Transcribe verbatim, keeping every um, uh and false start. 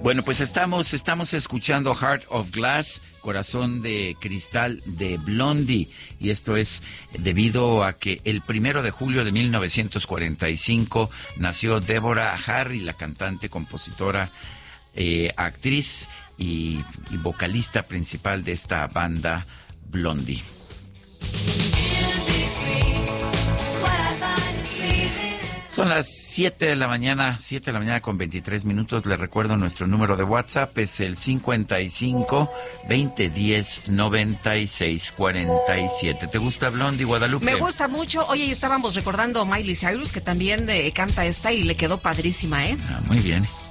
Bueno, pues estamos, estamos escuchando Heart of Glass, Corazón de Cristal de Blondie, y esto es debido a que el primero de julio de mil novecientos cuarenta y cinco nació Deborah Harry, la cantante, compositora, eh, actriz y, y vocalista principal de esta banda Blondie. Son las siete de la mañana, siete de la mañana con veintitrés minutos. Les recuerdo nuestro número de WhatsApp es el cincuenta y cinco, veinte diez, noventa y seis cuarenta y siete. ¿Te gusta Blondie, Guadalupe? Me gusta mucho. Oye, y estábamos recordando a Miley Cyrus, que también eh, canta esta y le quedó padrísima, ¿eh? Ah, muy bien.